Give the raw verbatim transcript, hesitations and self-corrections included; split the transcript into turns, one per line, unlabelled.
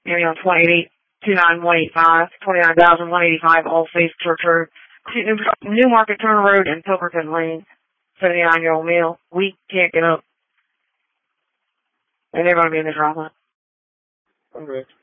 Maybe on twenty eight two nine one eight five, twenty-nine thousand one hundred eighty-five All Faith Church Road, New Market Turner Road, and Pilkerton Lane. seventy-nine-year-old male. We can't get up. And they're going to be in the drama.
I'm good.